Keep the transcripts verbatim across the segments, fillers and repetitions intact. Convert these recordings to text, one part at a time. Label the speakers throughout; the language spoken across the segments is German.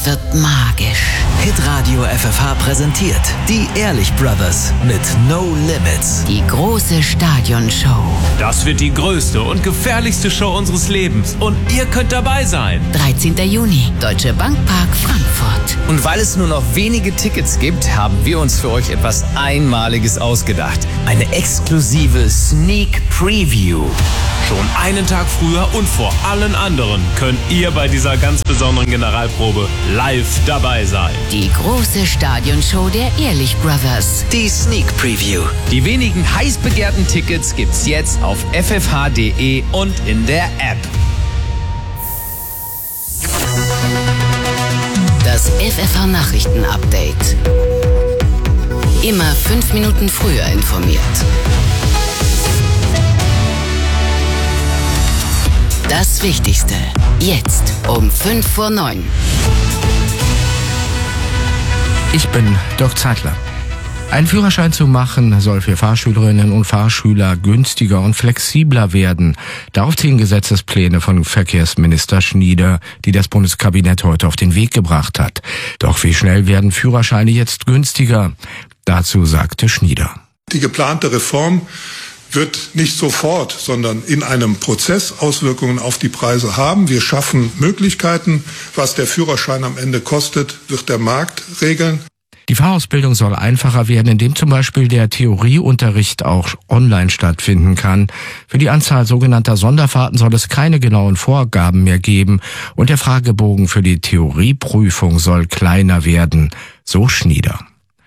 Speaker 1: wird magisch.
Speaker 2: Hitradio F F H präsentiert die Ehrlich Brothers mit No Limits.
Speaker 1: Die große Stadionshow.
Speaker 3: Das wird die größte und gefährlichste Show unseres Lebens. Und ihr könnt dabei sein.
Speaker 1: dreizehnter Juni, Deutsche Bankpark Frankfurt.
Speaker 4: Und weil es nur noch wenige Tickets gibt, haben wir uns für euch etwas Einmaliges ausgedacht. Eine exklusive Sneak Preview.
Speaker 3: Schon einen Tag früher und vor allen anderen könnt ihr bei dieser ganz besonderen Generalprobe live dabei sein.
Speaker 1: Die große Stadionshow der Ehrlich Brothers.
Speaker 2: Die Sneak Preview.
Speaker 4: Die wenigen heiß begehrten Tickets gibt's jetzt auf f f h punkt d e und in der App.
Speaker 1: Das F F H Nachrichten-Update. Immer fünf Minuten früher informiert. Das Wichtigste. Jetzt um fünf vor neun.
Speaker 5: Ich bin Dirk Zeitler. Einen Führerschein zu machen soll für Fahrschülerinnen und Fahrschüler günstiger und flexibler werden. Darauf zielen Gesetzespläne von Verkehrsminister Schnieder, die das Bundeskabinett heute auf den Weg gebracht hat. Doch wie schnell werden Führerscheine jetzt günstiger? Dazu sagte Schnieder.
Speaker 6: Die geplante Reform wird nicht sofort, sondern in einem Prozess Auswirkungen auf die Preise haben. Wir schaffen Möglichkeiten. Was der Führerschein am Ende kostet, wird der Markt regeln.
Speaker 5: Die Fahrausbildung soll einfacher werden, indem zum Beispiel der Theorieunterricht auch online stattfinden kann. Für die Anzahl sogenannter Sonderfahrten soll es keine genauen Vorgaben mehr geben und der Fragebogen für die Theorieprüfung soll kleiner werden, so Schnieder.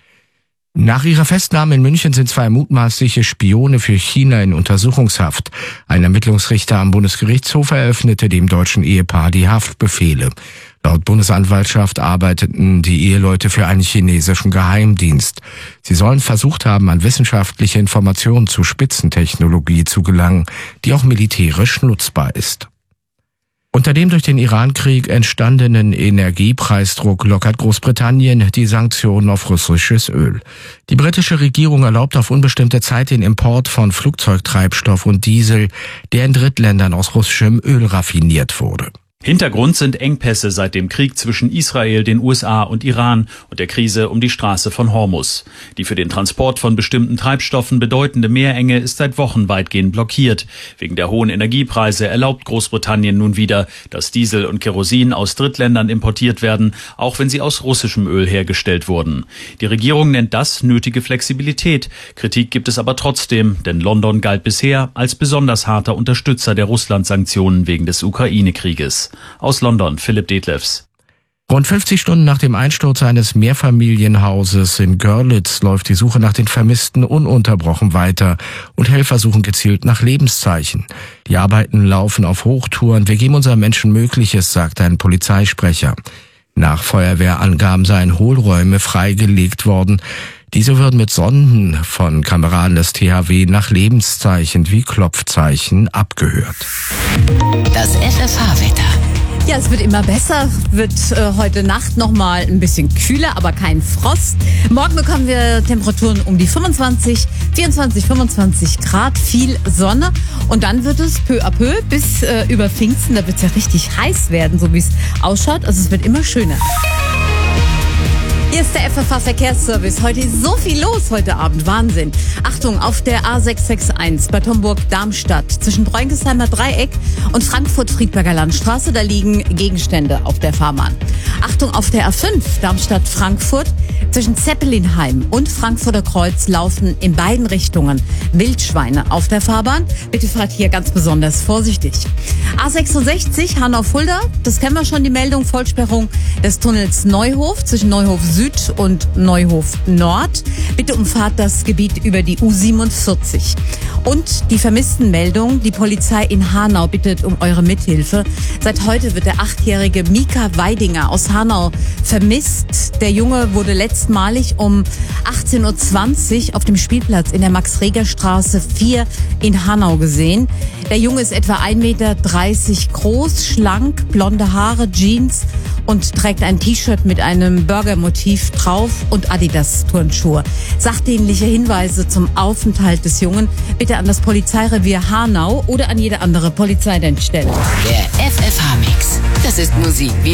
Speaker 5: Nach ihrer Festnahme in München sind zwei mutmaßliche Spione für China in Untersuchungshaft. Ein Ermittlungsrichter am Bundesgerichtshof eröffnete dem deutschen Ehepaar die Haftbefehle. Laut Bundesanwaltschaft arbeiteten die Eheleute für einen chinesischen Geheimdienst. Sie sollen versucht haben, an wissenschaftliche Informationen zu Spitzentechnologie zu gelangen, die auch militärisch nutzbar ist. Unter dem durch den Irankrieg entstandenen Energiepreisdruck lockert Großbritannien die Sanktionen auf russisches Öl. Die britische Regierung erlaubt auf unbestimmte Zeit den Import von Flugzeugtreibstoff und Diesel, der in Drittländern aus russischem Öl raffiniert wurde.
Speaker 7: Hintergrund sind Engpässe seit dem Krieg zwischen Israel, den U S A und Iran und der Krise um die Straße von Hormuz. Die für den Transport von bestimmten Treibstoffen bedeutende Meerenge ist seit Wochen weitgehend blockiert. Wegen der hohen Energiepreise erlaubt Großbritannien nun wieder, dass Diesel und Kerosin aus Drittländern importiert werden, auch wenn sie aus russischem Öl hergestellt wurden. Die Regierung nennt das nötige Flexibilität. Kritik gibt es aber trotzdem, denn London galt bisher als besonders harter Unterstützer der Russland-Sanktionen wegen des Ukraine-Krieges. Aus London, Philipp Detlefs.
Speaker 5: Rund fünfzig Stunden nach dem Einsturz eines Mehrfamilienhauses in Görlitz läuft die Suche nach den Vermissten ununterbrochen weiter und Helfer suchen gezielt nach Lebenszeichen. Die Arbeiten laufen auf Hochtouren. Wir geben unseren Menschen Mögliches, sagt ein Polizeisprecher. Nach Feuerwehrangaben seien Hohlräume freigelegt worden. Diese würden mit Sonden von Kameraden des T H W nach Lebenszeichen wie Klopfzeichen abgehört.
Speaker 1: Das F F H-Wetter.
Speaker 8: Ja, es wird immer besser, wird äh, heute Nacht nochmal ein bisschen kühler, aber kein Frost. Morgen bekommen wir Temperaturen um die fünfundzwanzig, vierundzwanzig, fünfundzwanzig Grad, viel Sonne. Und dann wird es peu à peu bis äh, über Pfingsten, da wird es ja richtig heiß werden, so wie es ausschaut. Also es wird immer schöner. Hier ist der F F H Verkehrsservice. Heute ist so viel los heute Abend. Wahnsinn. Achtung, auf der A sechs sechs eins Bad Homburg-Darmstadt zwischen Bräunkelsheimer Dreieck und Frankfurt-Friedberger Landstraße. Da liegen Gegenstände auf der Fahrbahn. Achtung, auf der A fünf Darmstadt-Frankfurt zwischen Zeppelinheim und Frankfurter Kreuz laufen in beiden Richtungen Wildschweine auf der Fahrbahn. Bitte fahrt hier ganz besonders vorsichtig. A sechsundsechzig Hanau-Fulda. Das kennen wir schon, die Meldung. Vollsperrung des Tunnels Neuhof zwischen Neuhof Süd und Neuhof Nord. Bitte umfahrt das Gebiet über die U siebenundvierzig. Und die Vermisstenmeldung. Die Polizei in Hanau bittet um eure Mithilfe. Seit heute wird der achtjährige Mika Weidinger aus Hanau vermisst. Der Junge wurde letztmalig um achtzehn Uhr zwanzig auf dem Spielplatz in der Max-Reger-Straße vier in Hanau gesehen. Der Junge ist etwa ein Meter dreißig groß, schlank, blonde Haare, Jeans und trägt ein T-Shirt mit einem Burgermotiv drauf und Adidas-Turnschuhe. Sachdienliche Hinweise zum Aufenthalt des Jungen bitte an das Polizeirevier Hanau oder an jede andere Polizeidienststelle.
Speaker 1: Der F F H-Mix. Das ist Musik wie